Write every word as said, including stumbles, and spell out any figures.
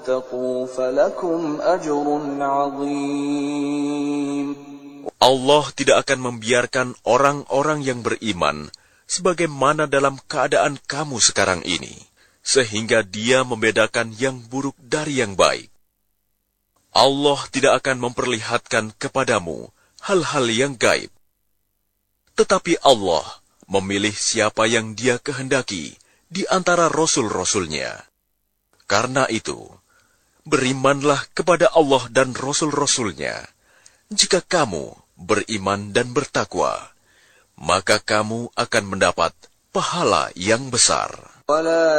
اتقوا فلكم أجر عظيم. Allah tidak akan membiarkan orang-orang yang beriman sebagaimana dalam keadaan kamu sekarang ini, sehingga Dia membedakan yang buruk dari yang baik. Allah tidak akan memperlihatkan kepadamu hal-hal yang gaib. Tetapi Allah memilih siapa yang Dia kehendaki di antara rasul-rasulnya. Karena itu, berimanlah kepada Allah dan rasul-rasulnya. Jika kamu beriman dan bertakwa, maka kamu akan mendapat pahala yang besar.